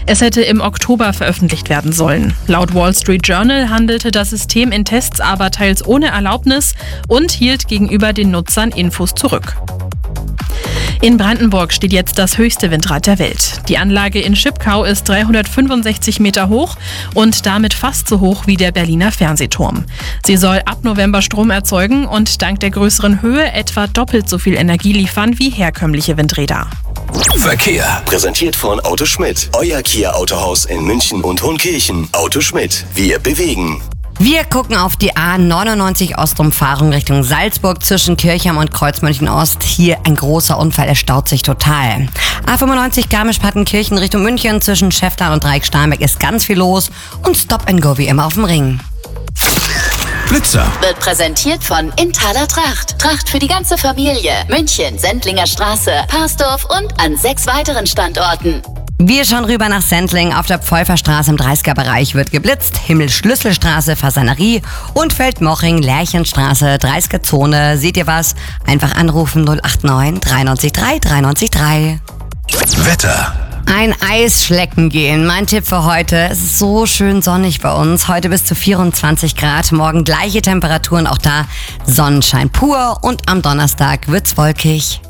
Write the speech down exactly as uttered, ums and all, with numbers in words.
Es hätte im Oktober veröffentlicht werden sollen. Laut Wall Street Journal handelte das System in Tests aber teils ohne Erlaubnis und hielt gegenüber den Nutzern Infos zurück. In Brandenburg steht jetzt das höchste Windrad der Welt. Die Anlage in Schipkau ist dreihundertfünfundsechzig Meter hoch und damit fast so hoch wie der Berliner Fernsehturm. Sie soll ab November Strom erzeugen und dank der größeren Höhe etwa doppelt so viel Energie liefern wie herkömmliche Windräder. Verkehr. Präsentiert von Auto Schmidt. Euer Kia-Autohaus in München und Hohenkirchen. Auto Schmidt. Wir bewegen. Wir gucken auf die A neunundneunzig Ostumfahrung Richtung Salzburg zwischen Kirchheim und Kreuzmünchen-Ost. Hier ein großer Unfall, es staut sich total. A fünfundneunzig Garmisch-Partenkirchen Richtung München zwischen Schäftlarn und Dreieck-Starnberg ist ganz viel los und Stop and Go wie immer auf dem Ring. Blitzer. Wird präsentiert von Inthaler Tracht. Tracht für die ganze Familie. München, Sendlinger Straße, Parsdorf und an sechs weiteren Standorten. Wir schauen rüber nach Sendling. Auf der Pfeuferstraße im dreißiger Bereich wird geblitzt. Himmel-Schlüsselstraße, Fasanerie und Feldmoching, Lärchenstraße, dreißiger Zone. Seht ihr was? Einfach anrufen null acht neun drei neun drei drei neun drei. Wetter. Ein Eisschlecken gehen. Mein Tipp für heute. Es ist so schön sonnig bei uns. Heute bis zu vierundzwanzig Grad. Morgen gleiche Temperaturen, auch da Sonnenschein pur. Und am Donnerstag wird's wolkig.